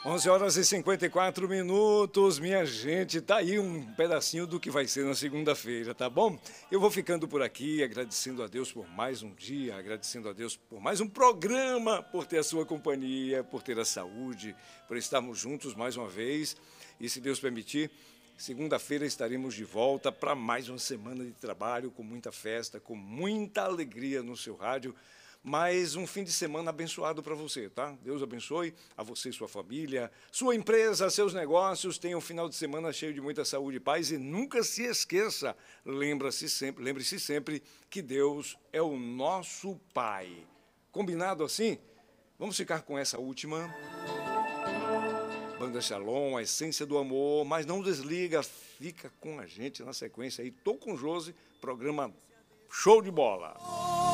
11 horas e 54 minutos, minha gente, tá aí um pedacinho do que vai ser na segunda-feira, tá bom? Eu vou ficando por aqui, agradecendo a Deus por mais um dia, agradecendo a Deus por mais um programa, por ter a sua companhia, por ter a saúde, por estarmos juntos mais uma vez. E se Deus permitir, segunda-feira estaremos de volta para mais uma semana de trabalho, com muita festa, com muita alegria no seu rádio. Mais um fim de semana abençoado para você, tá? Deus abençoe a você e sua família, sua empresa, seus negócios. Tenha um final de semana cheio de muita saúde e paz. E nunca se esqueça, lembre-se sempre que Deus é o nosso Pai. Combinado assim? Vamos ficar com essa última. Banda Shalom, a essência do amor. Mas não desliga, fica com a gente na sequência aí. Tô com Josi, programa show de bola.